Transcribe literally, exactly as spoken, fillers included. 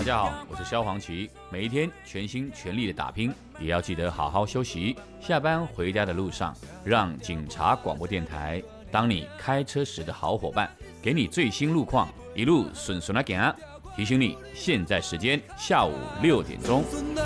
家好，我是萧煌奇。每一天全心全力的打拼，也要记得好好休息。下班回家的路上，让警察广播电台当你开车时的好伙伴，给你最新路况，一路顺顺的行。提醒你，现在时间下午六点钟。